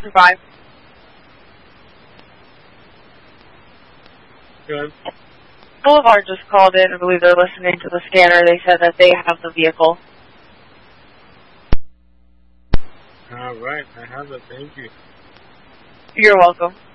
after 5. Good. Boulevard just called in. I believe they're listening to the scanner. They said that they have the vehicle. All right. I have it. Thank you. You're welcome.